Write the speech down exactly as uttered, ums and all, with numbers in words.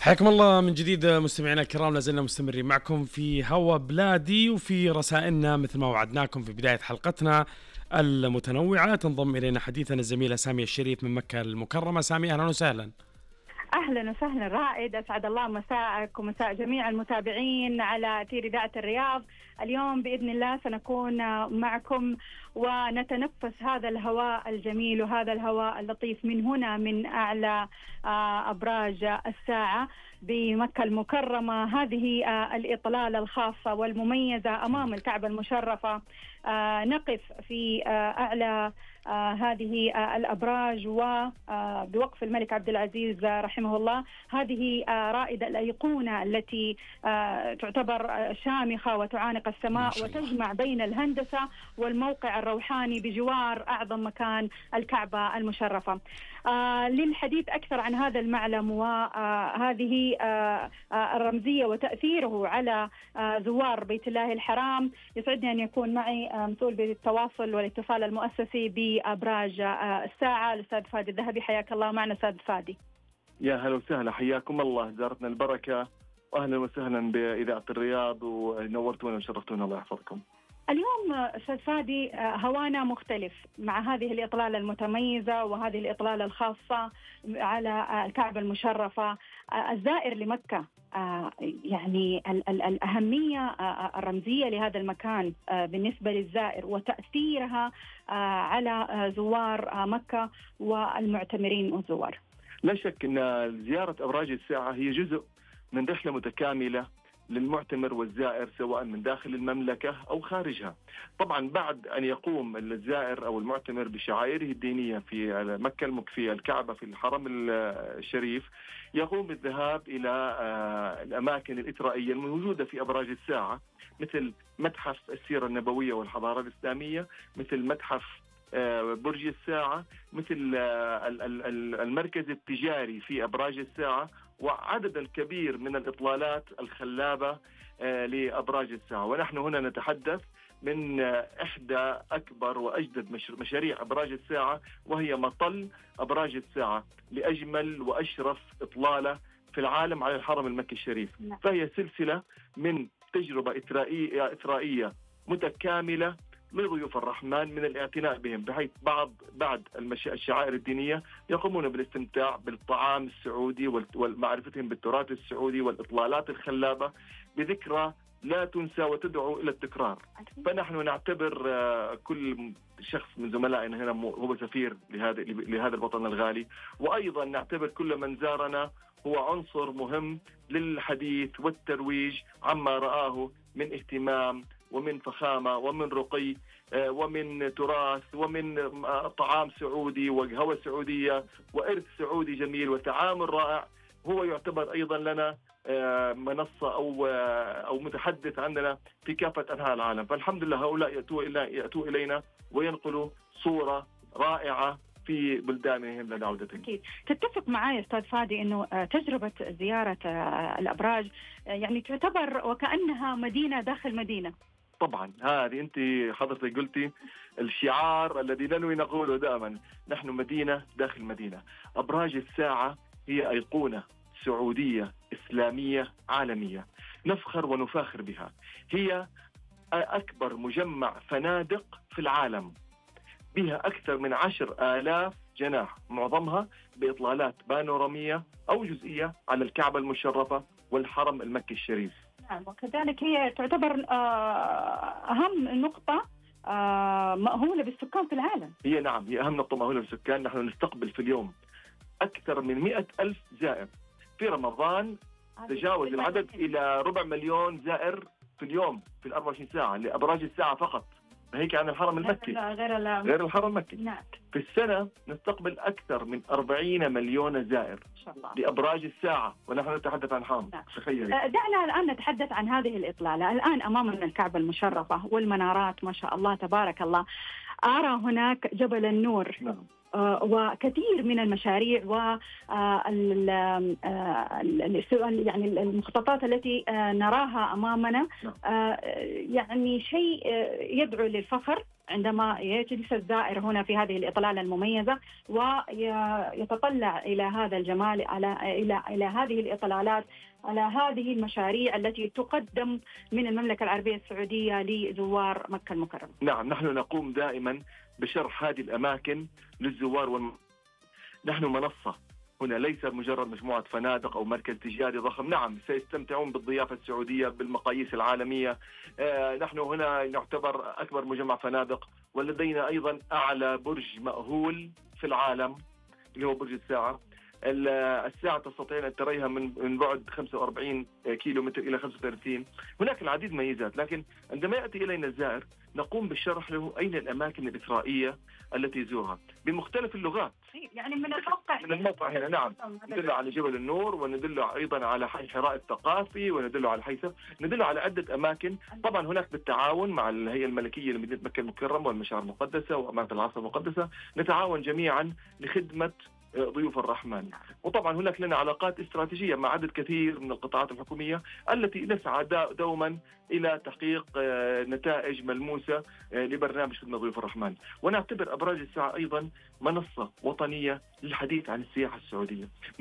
حياكم الله من جديد مستمعينا الكرام، لازلنا مستمرين معكم في هوا بلادي وفي رسائلنا مثل ما وعدناكم في بداية حلقتنا المتنوعة. تنضم إلينا حديثنا الزميلة سامية الشريف من مكة المكرمة. سامية أهلا وسهلا. أهلا وسهلا رائد، أسعد الله مساءك ومساء جميع المتابعين على أثير إذاعة الرياض. اليوم بإذن الله سنكون معكم ونتنفس هذا الهواء الجميل وهذا الهواء اللطيف من هنا من أعلى أبراج الساعة بمكة المكرمة. هذه الإطلالة الخاصة والمميزة أمام الكعبة المشرفة. نقف في أعلى هذه الأبراج وبوقف الملك عبد العزيز رحمه الله. هذه رائدة الأيقونة التي تعتبر شامخة وتعانق السماء وتجمع بين الهندسة والموقع الروحاني بجوار أعظم مكان الكعبة المشرفة. للحديث أكثر عن هذا المعلم وهذه الرمزية وتأثيره على زوار بيت الله الحرام، يسعدني أن يكون معي مسؤول بالتواصل والاتصال المؤسسي بأبراج الساعة الأستاذ فادي الذهبي. حياك الله معنا أستاذ فادي. يا هلا وسهلا، حياكم الله، زارتنا البركة وأهلا وسهلا بإذاعة الرياض ونورتونا وشرفتونا، الله يحفظكم. اليوم أستاذ فادي هوانا مختلف مع هذه الإطلالة المتميزة وهذه الإطلالة الخاصة على الكعبة المشرفة. الزائر لمكة يعني الأهمية الرمزية لهذا المكان بالنسبة للزائر وتأثيرها على زوار مكة والمعتمرين والزوار. لا شك أن زيارة أبراج الساعة هي جزء من رحلة متكاملة للمعتمر والزائر سواء من داخل المملكة أو خارجها. طبعا بعد أن يقوم الزائر أو المعتمر بشعائره الدينية في مكة في الكعبة في الحرم الشريف، يقوم بالذهاب إلى الأماكن الإثرائية الموجودة في أبراج الساعة، مثل متحف السيرة النبوية والحضارة الإسلامية، مثل متحف برج الساعة، مثل المركز التجاري في أبراج الساعة، وعدد الكبير من الإطلالات الخلابة لأبراج الساعة. ونحن هنا نتحدث من إحدى أكبر وأجدد مشاريع أبراج الساعة، وهي مطل أبراج الساعة لأجمل وأشرف إطلالة في العالم على الحرم المكي الشريف. فهي سلسلة من تجربة إثرائية, إثرائية متكاملة لضيوف الرحمن من الاعتناء بهم، بحيث بعض بعد الشعائر الدينية يقومون بالاستمتاع بالطعام السعودي ومعرفتهم بالتراث السعودي والإطلالات الخلابة بذكرى لا تنسى وتدعو إلى التكرار. فنحن نعتبر كل شخص من زملائنا هنا هو سفير لهذا لهذا الوطن الغالي، وأيضا نعتبر كل من زارنا هو عنصر مهم للحديث والترويج عما رآه من اهتمام ومن فخامة ومن رقي ومن تراث ومن طعام سعودي وقهوة سعودية وإرث سعودي جميل وتعامل رائع. هو يعتبر أيضا لنا منصة أو أو متحدث عندنا في كافة أنحاء العالم. فالحمد لله هؤلاء يأتوا إلى يأتوا إلينا وينقلوا صورة رائعة في بلدانهم لدى عودتهم. أكيد تتفق معي أستاذ فادي إنه تجربة زيارة الأبراج يعني تعتبر وكأنها مدينة داخل مدينة. طبعا هذه أنت حضرتك قلتي الشعار الذي ننوي نقوله دائما، نحن مدينة داخل مدينة. أبراج الساعة هي أيقونة سعودية إسلامية عالمية نفخر ونفاخر بها. هي أكبر مجمع فنادق في العالم، بها أكثر من عشر آلاف جناح، معظمها بإطلالات بانورامية أو جزئية على الكعبة المشرفة والحرم المكي الشريف. نعم، وكذلك هي تعتبر أهم نقطة مأهولة بالسكان في العالم. هي نعم، هي أهم نقطة مأهولة بالسكان. نحن نستقبل في اليوم أكثر من مئة ألف زائر. في رمضان تجاوز العدد إلى ربع مليون زائر في اليوم في الأربع وعشرين ساعة لأبراج الساعة فقط، هيك عن الحرم المكي غير, غير الحرم المكي. نعم. في السنة نستقبل أكثر من أربعين مليون زائر لأبراج الساعة ونحن نتحدث عن حرم. نعم. تخيلي. دعنا الآن نتحدث عن هذه الإطلالة. الآن أمامنا الكعبة المشرفة والمنارات ما شاء الله تبارك الله. أرى هناك جبل النور. نعم. وكثير من المشاريع و يعني المخططات التي نراها أمامنا يعني شيء يدعو للفخر عندما يجلس الزائر هنا في هذه الإطلالة المميزة ويتطلع إلى هذا الجمال، على إلى إلى هذه الإطلالات، على هذه المشاريع التي تقدم من المملكة العربية السعودية لزوار مكة المكرمة. نعم، نحن نقوم دائما بشرح هذه الأماكن للزوار والم... نحن منصة هنا، ليس مجرد مجموعة فنادق أو مركز تجاري ضخم. نعم، سيستمتعون بالضيافة السعودية بالمقاييس العالمية. آه نحن هنا نعتبر أكبر مجمع فنادق، ولدينا أيضا أعلى برج مأهول في العالم اللي هو برج الساعة. الساعة تستطيع أن تريها من من بعد خمسة وأربعين كيلو متر إلى خمسة وثلاثين. هناك العديد من الميزات، لكن عندما يأتي إلينا الزائر نقوم بالشرح له أين الأماكن الإثرائية التي يزورها بمختلف اللغات. يعني من الموقع من الموقع هنا. نعم، ندل على جبل النور، وندل أيضا على حي حراء الثقافي، وندل على حي سف، ندل على عدة أماكن. طبعا هناك بالتعاون مع الهيئة الملكية لمدينة مكة المكرمة والمشاعر المقدسة وأمانة العاصمة المقدسة، نتعاون جميعا لخدمة ضيوف الرحمن. وطبعا هناك لنا علاقات استراتيجية مع عدد كثير من القطاعات الحكومية التي نسعى دوما إلى تحقيق نتائج ملموسة لبرنامج خدمة ضيوف الرحمن. ونعتبر أبراج الساعة أيضا منصة وطنية للحديث عن السياحة السعودية.